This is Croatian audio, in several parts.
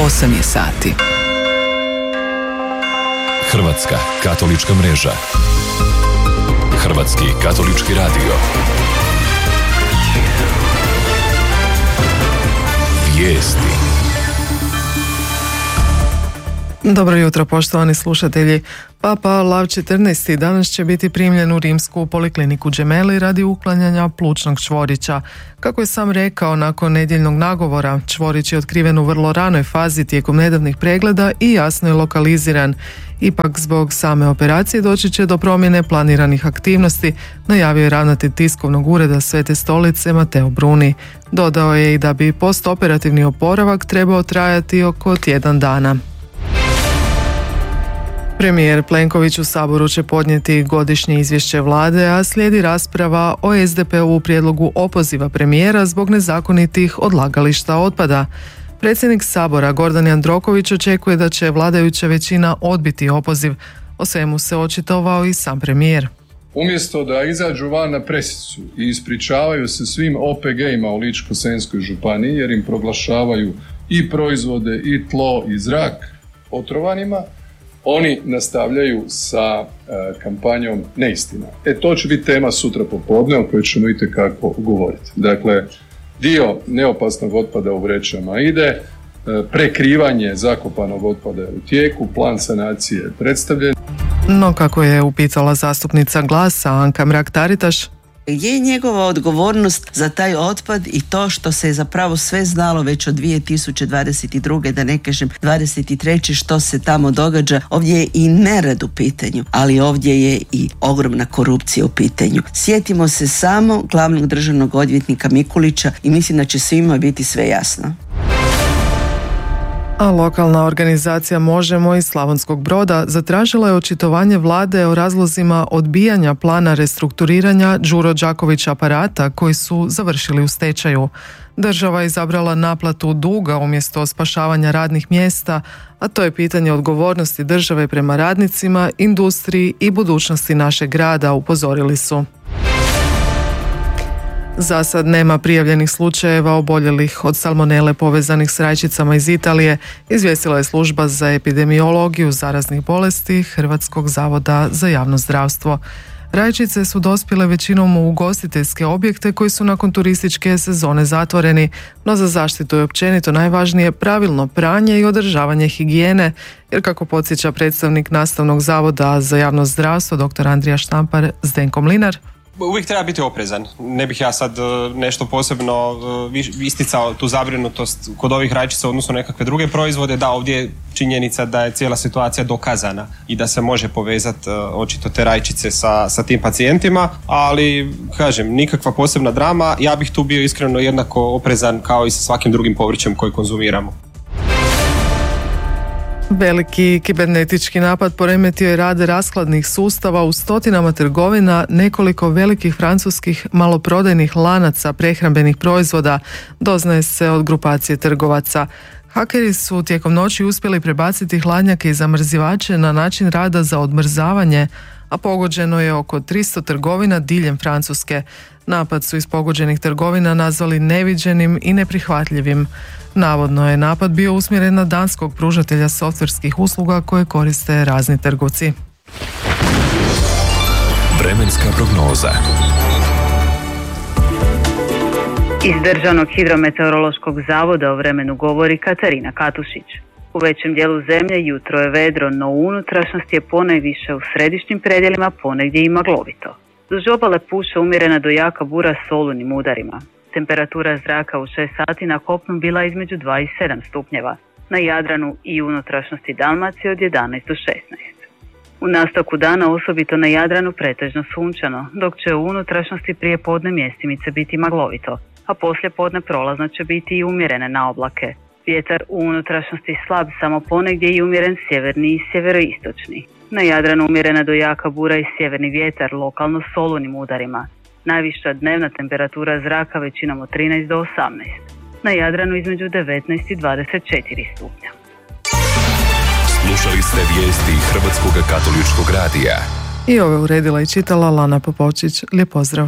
8 je sati. Hrvatska katolička mreža. Hrvatski katolički radio. Vijesti. Dobro jutro, poštovani slušatelji. Papa Lav XIV danas će biti primljen u rimsku polikliniku Gemelli radi uklanjanja plućnog čvorića. Kako je sam rekao, nakon nedjeljnog nagovora, čvorić je otkriven u vrlo ranoj fazi tijekom nedavnih pregleda i jasno je lokaliziran. Ipak zbog same operacije doći će do promjene planiranih aktivnosti, najavio je ravnatelj tiskovnog ureda Svete stolice Mateo Bruni. Dodao je i da bi postoperativni oporavak trebao trajati oko tjedan dana. Premijer Plenković u Saboru će podnijeti godišnje izvješće vlade, a slijedi rasprava o SDP-ovu prijedlogu opoziva premijera zbog nezakonitih odlagališta otpada. Predsjednik Sabora Gordan Jandroković očekuje da će vladajuća većina odbiti opoziv. O svemu se očitovao i sam premijer. Umjesto da izađu van na presicu i ispričavaju se svim OPG-ima u Ličko-senjskoj županiji jer im proglašavaju i proizvode i tlo i zrak otrovanima, oni nastavljaju sa kampanjom neistina. To će biti tema sutra popodne o kojoj ćemo itekako govoriti. Dakle, dio neopasnog otpada u vrećama ide, prekrivanje zakopanog otpada je u tijeku, plan sanacije je predstavljen. No, kako je upitala zastupnica Glasa Anka Mrak-Taritaš, gdje je njegova odgovornost za taj otpad i to što se je zapravo sve znalo već od 2022. da ne kažem 23. što se tamo događa. Ovdje je i nerad u pitanju, ali ovdje je i ogromna korupcija u pitanju. Sjetimo se samo glavnog državnog odvjetnika Mikulića i mislim da će svima biti sve jasno. A lokalna organizacija Možemo iz Slavonskog Broda zatražila je očitovanje vlade o razlozima odbijanja plana restrukturiranja Đuro Đaković aparata koji su završili u stečaju. Država je izabrala naplatu duga umjesto spašavanja radnih mjesta, a to je pitanje odgovornosti države prema radnicima, industriji i budućnosti našeg grada, upozorili su. Za sad nema prijavljenih slučajeva oboljelih od salmonele povezanih s rajčicama iz Italije, izvijestila je služba za epidemiologiju zaraznih bolesti Hrvatskog zavoda za javno zdravstvo. Rajčice su dospjele većinom u ugostiteljske objekte koji su nakon turističke sezone zatvoreni, no za zaštitu je općenito najvažnije pravilno pranje i održavanje higijene, jer kako podsjeća predstavnik Nastavnog zavoda za javno zdravstvo dr. Andrija Štampar, Zdenko Mlinar, uvijek treba biti oprezan. Ne bih ja sad nešto posebno isticao tu zabrinutost kod ovih rajčica odnosno nekakve druge proizvode. Da, ovdje je činjenica da je cijela situacija dokazana i da se može povezati očito te rajčice sa tim pacijentima, ali kažem, nikakva posebna drama. Ja bih tu bio iskreno jednako oprezan kao i sa svakim drugim povrćem koji konzumiramo. Veliki kibernetički napad poremetio je rad rashladnih sustava u stotinama trgovina, nekoliko velikih francuskih maloprodajnih lanaca prehrambenih proizvoda, doznaje se od grupacije trgovaca. Hakeri su tijekom noći uspjeli prebaciti hladnjake i zamrzivače na način rada za odmrzavanje, a pogođeno je oko 300 trgovina diljem Francuske. Napad su iz pogođenih trgovina nazvali neviđenim i neprihvatljivim. Navodno je napad bio usmjeren na danskog pružatelja softverskih usluga koje koriste razni trgovci. Vremenska prognoza. Iz Državnog hidrometeorološkog zavoda o vremenu govori Katarina Katušić. U većem dijelu zemlje jutro je vedro, no u unutrašnjosti je ponajviše u središnjim predjelima ponegdje i maglovito. Duž obale puše umjerena do jaka bura s olujnim udarima. Temperatura zraka u 6 sati na kopnu bila između 2 i 7 stupnjeva, na Jadranu i unutrašnjosti Dalmacije od 11 do 16. U nastavku dana osobito na Jadranu pretežno sunčano, dok će u unutrašnjosti prije podne mjestimice biti maglovito, a poslije podne prolazno će biti i umjerene na oblake. Vjetar u unutrašnjosti slab, samo ponegdje i umjeren sjeverni i sjeveroistočni. Na Jadranu umjerena do jaka bura i sjeverni vjetar, lokalno s olujnim udarima. Najviša dnevna temperatura zraka većinom od 13 do 18. Na Jadranu između 19 i 24 stupnja. Slušali ste vijesti Hrvatskog katoličkog radija. I ove uredila i čitala Lana Popovčić. Lijep pozdrav.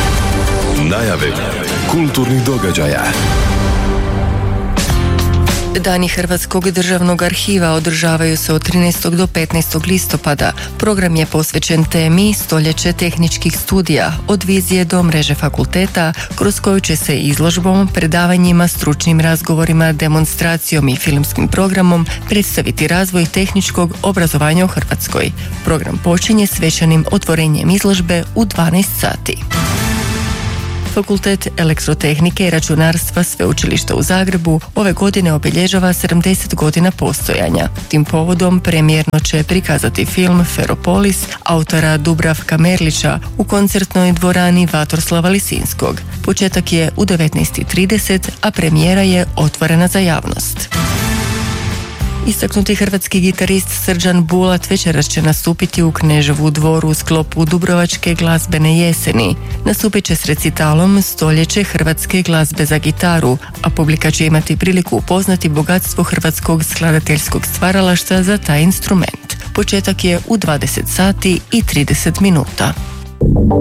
Najave kulturnih događaja. Dani Hrvatskog državnog arhiva održavaju se od 13. do 15. listopada. Program je posvećen temi Stoljeće tehničkih studija, od vizije do mreže fakulteta, kroz koju će se izložbom, predavanjima, stručnim razgovorima, demonstracijom i filmskim programom predstaviti razvoj tehničkog obrazovanja u Hrvatskoj. Program počinje svečanim otvorenjem izložbe u 12 sati. Fakultet elektrotehnike i računarstva Sveučilišta u Zagrebu ove godine obilježava 70 godina postojanja. Tim povodom premijerno će prikazati film Feropolis autora Dubravka Merlića u koncertnoj dvorani Vatroslava Lisinskog. Početak je u 19:30, a premijera je otvorena za javnost. Istaknuti hrvatski gitarist Srđan Bulat večeras će nastupiti u Kneževu dvoru u sklopu Dubrovačke glazbene jeseni. Nastupit će s recitalom Stoljeće hrvatske glazbe za gitaru, a publika će imati priliku upoznati bogatstvo hrvatskog skladateljskog stvaralaštva za taj instrument. Početak je u 20 sati i 30 minuta.